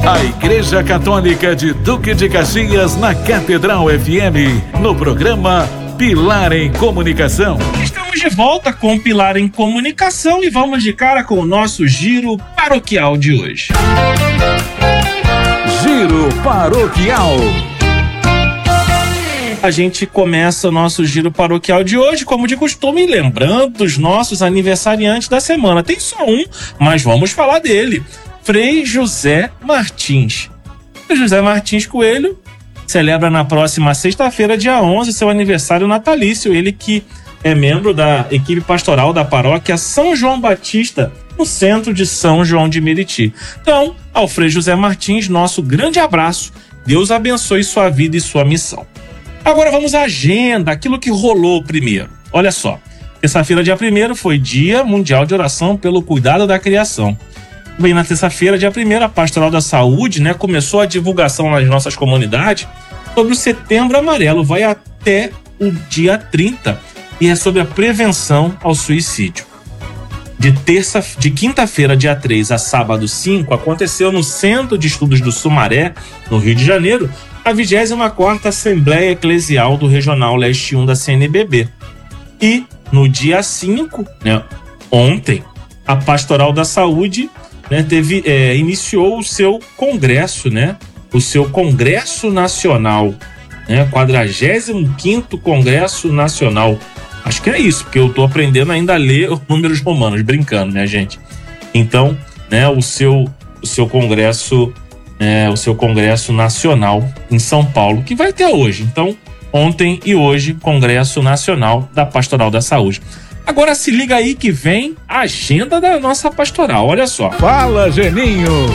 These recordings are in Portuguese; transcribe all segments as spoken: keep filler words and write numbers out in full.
A Igreja Católica de Duque de Caxias na Catedral F M, no programa Pilar em Comunicação. Estamos de volta com Pilar em Comunicação e vamos de cara com o nosso giro paroquial de hoje. Giro paroquial. A gente começa o nosso giro paroquial de hoje, como de costume, lembrando os nossos aniversariantes da semana. Tem só um, mas vamos falar dele. Frei José Martins. Frei José Martins Coelho celebra na próxima sexta-feira, dia onze, seu aniversário natalício. Ele que é membro da equipe pastoral da paróquia São João Batista, no centro de São João de Meriti. Então, ao Frei José Martins, nosso grande abraço. Deus abençoe sua vida e sua missão. Agora vamos à agenda, aquilo que rolou primeiro. Olha só, terça-feira, dia primeiro, foi Dia Mundial de Oração pelo Cuidado da Criação. Bem, na terça-feira, dia primeiro, a Pastoral da Saúde, né, começou a divulgação nas nossas comunidades sobre o Setembro Amarelo. Vai até o dia trinta e é sobre a prevenção ao suicídio. De, terça, de quinta-feira, dia três, a sábado cinco, aconteceu no Centro de Estudos do Sumaré, no Rio de Janeiro, a vigésima quarta Assembleia Eclesial do Regional Leste um da C N B B. E no dia cinco, né, ontem, a Pastoral da Saúde, né, teve, é, iniciou o seu congresso, né, o seu Congresso Nacional, né, quadragésimo quinto Congresso Nacional. Acho que é isso, porque eu estou aprendendo ainda a ler os números romanos, brincando, né, gente? Então, né, o seu, o seu congresso... É, o seu Congresso Nacional em São Paulo, que vai ter hoje. Então, ontem e hoje, Congresso Nacional da Pastoral da Saúde. Agora se liga aí que vem a agenda da nossa pastoral, olha só. Fala, Geninho!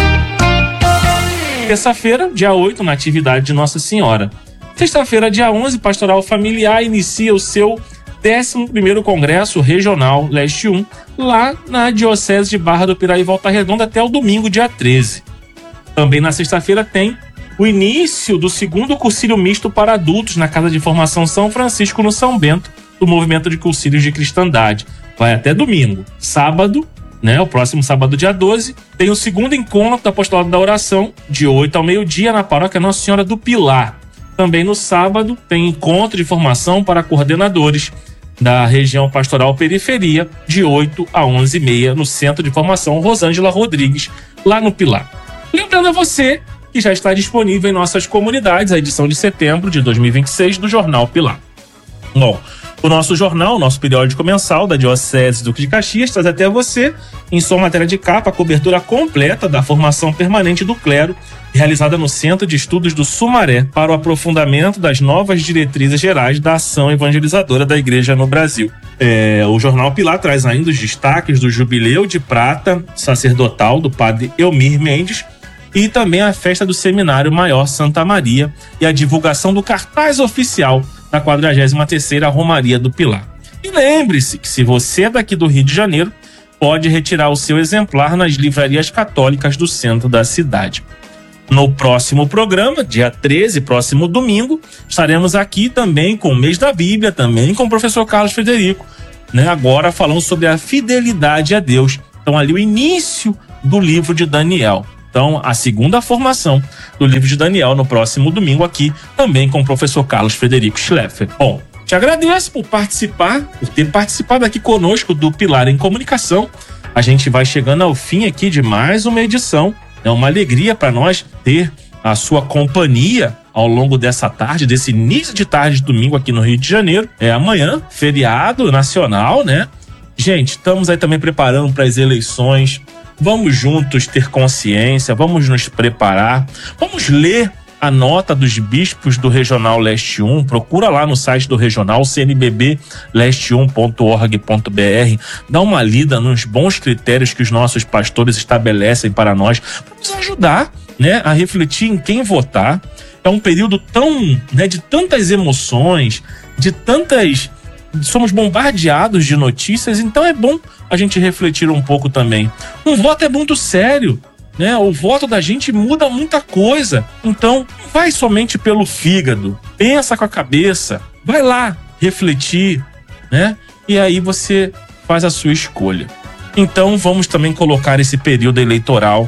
Terça-feira, dia oito, na atividade de Nossa Senhora. Sexta-feira, dia onze, Pastoral Familiar inicia o seu décimo primeiro Congresso Regional Leste um, lá na Diocese de Barra do Piraí, Volta Redonda, até o domingo, dia treze. Também na sexta-feira tem o início do segundo Cursilho Misto para Adultos na Casa de Formação São Francisco, no São Bento, do Movimento de Cursilhos de Cristandade. Vai até domingo. Sábado, né, o próximo sábado, dia doze, tem o segundo encontro do Apostolado da Oração, de oito ao meio-dia, na Paróquia Nossa Senhora do Pilar. Também no sábado tem encontro de formação para coordenadores da região pastoral Periferia, de oito a onze e meia, no Centro de Formação Rosângela Rodrigues, lá no Pilar. Lembrando a você que já está disponível em nossas comunidades a edição de setembro de dois mil e vinte e seis do Jornal Pilar. Bom, o nosso jornal, o nosso periódico mensal da Diocese Duque de Caxias, traz até você, em sua matéria de capa, a cobertura completa da formação permanente do clero, realizada no Centro de Estudos do Sumaré, para o aprofundamento das novas diretrizes gerais da ação evangelizadora da Igreja no Brasil. É, o Jornal Pilar traz ainda os destaques do Jubileu de Prata sacerdotal do padre Elmir Mendes, e também a festa do Seminário Maior Santa Maria e a divulgação do cartaz oficial da quadragésima terceira Romaria do Pilar. E lembre-se que se você é daqui do Rio de Janeiro, pode retirar o seu exemplar nas livrarias católicas do centro da cidade. No próximo programa, dia treze, próximo domingo, estaremos aqui também com o Mês da Bíblia, também com o professor Carlos Frederico, né, agora falando sobre a fidelidade a Deus. Então ali o início do livro de Daniel. Então, a segunda formação do livro de Daniel no próximo domingo aqui, também com o professor Carlos Frederico Schleffer. Bom, te agradeço por participar, por ter participado aqui conosco do Pilar em Comunicação. A gente vai chegando ao fim aqui de mais uma edição. É uma alegria para nós ter a sua companhia ao longo dessa tarde, desse início de tarde de domingo aqui no Rio de Janeiro. É amanhã, feriado nacional, né? Gente, estamos aí também preparando para as eleições. Vamos juntos ter consciência, vamos nos preparar, vamos ler a nota dos bispos do Regional Leste um, procura lá no site do Regional, c n b b leste um ponto org ponto b r, dá uma lida nos bons critérios que os nossos pastores estabelecem para nós, para nos ajudar, né, a refletir em quem votar. É um período tão, né, de tantas emoções, de tantas... somos bombardeados de notícias, então é bom a gente refletir um pouco também. Um voto é muito sério, né? O voto da gente muda muita coisa. Então, não vai somente pelo fígado. Pensa com a cabeça. Vai lá refletir, né? E aí você faz a sua escolha. Então, vamos também colocar esse período eleitoral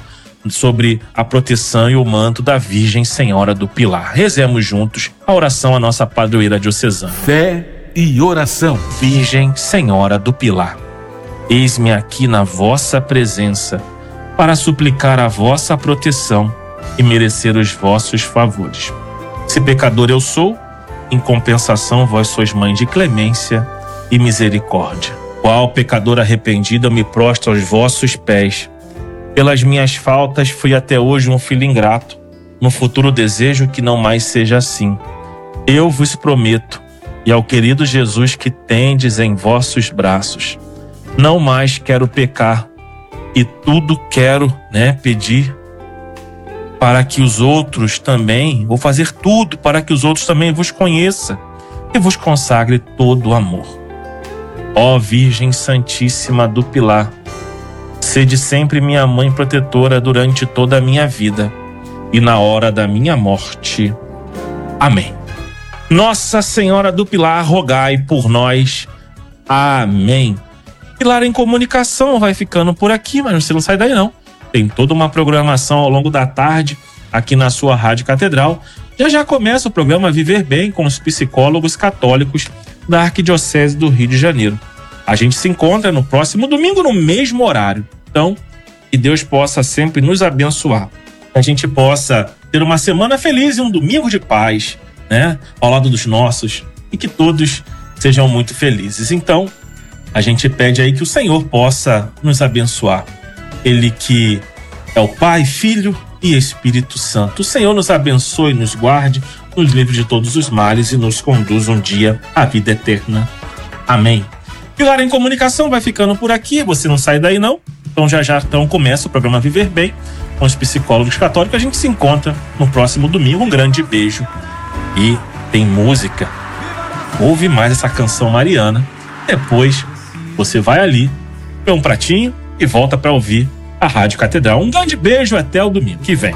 sobre a proteção e o manto da Virgem Senhora do Pilar. Rezemos juntos a oração à nossa padroeira diocesana. Fé e oração. Virgem Senhora do Pilar, eis-me aqui na vossa presença para suplicar a vossa proteção e merecer os vossos favores. Se pecador eu sou, em compensação vós sois mãe de clemência e misericórdia. Qual pecador arrependido eu me prostro aos vossos pés. Pelas minhas faltas fui até hoje um filho ingrato. No futuro desejo que não mais seja assim. Eu vos prometo, e ao querido Jesus que tendes em vossos braços, não mais quero pecar, e tudo quero, né, pedir para que os outros também, vou fazer tudo para que os outros também vos conheçam e vos consagre todo o amor. Ó Virgem Santíssima do Pilar, sede sempre minha mãe protetora durante toda a minha vida e na hora da minha morte. Amém. Nossa Senhora do Pilar, rogai por nós. Amém. Pilar em Comunicação vai ficando por aqui, mas você não sai daí não. Tem toda uma programação ao longo da tarde aqui na sua Rádio Catedral. Já já começa o programa Viver Bem com os psicólogos católicos da Arquidiocese do Rio de Janeiro. A gente se encontra no próximo domingo no mesmo horário. Então, que Deus possa sempre nos abençoar. Que a gente possa ter uma semana feliz e um domingo de paz, né? Ao lado dos nossos. E que todos sejam muito felizes. Então, a gente pede aí que o Senhor possa nos abençoar. Ele que é o Pai, Filho e Espírito Santo. O Senhor nos abençoe, nos guarde, nos livre de todos os males e nos conduz um dia à vida eterna. Amém. Pilar em Comunicação vai ficando por aqui. Você não sai daí não. Então já já então começa o programa Viver Bem com os psicólogos católicos. A gente se encontra no próximo domingo. Um grande beijo. E tem música. Ouve mais essa canção mariana. Depois você vai ali, pega um pratinho e volta para ouvir a Rádio Catedral. Um grande beijo, até o domingo que vem.